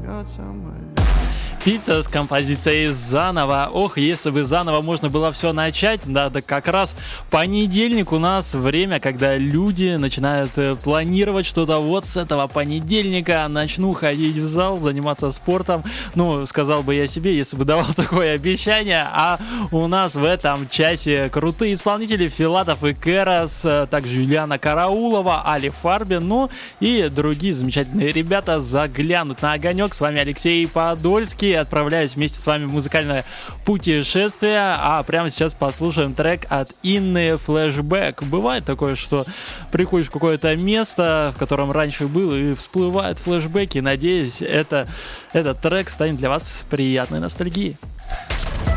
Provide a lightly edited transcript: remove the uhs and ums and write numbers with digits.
Пицца с композицией «Заново». Ох, если бы заново можно было все начать, да как раз понедельник у нас время, когда люди начинают планировать что-то. Вот с этого понедельника начну ходить в зал, заниматься спортом. Ну, сказал бы я себе, если бы давал такое обещание. А у нас в этом часе крутые исполнители: Филатов и Кэрос, также Юлиана Караулова, Али Фарби, ну и другие замечательные ребята заглянут на огонек. С вами Алексей Подольский. Отправляюсь вместе с вами в музыкальное путешествие, а прямо сейчас послушаем трек от Инны «Флэшбэк». Бывает такое, что приходишь в какое-то место, в котором раньше был, и всплывают флэшбэки. Надеюсь, этот трек станет для вас приятной ностальгией.